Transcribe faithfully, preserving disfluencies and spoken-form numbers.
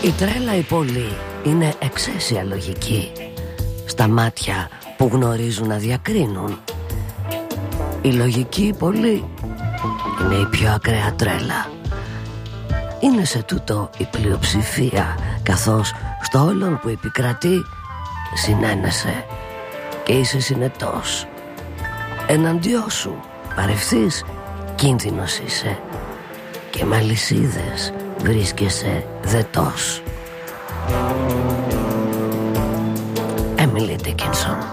Η τρέλα η πολύ είναι εξαίσια λογική στα μάτια που γνωρίζουν να διακρίνουν. Η λογική η πολύ είναι η πιο ακραία τρέλα. Είναι σε τούτο η πλειοψηφία, καθώς στο όλον που επικρατεί συνένεσαι και είσαι συνετός. Εναντιό σου παρευθείς κίνδυνος είσαι και με αλυσίδες βρίσκεσαι δετός. Emily Dickinson.